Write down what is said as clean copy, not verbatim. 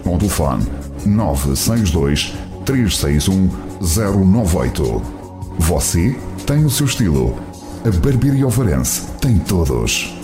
Com o telefone 962 361 098. Você tem o seu estilo. A Barbearia Ovarense tem todos.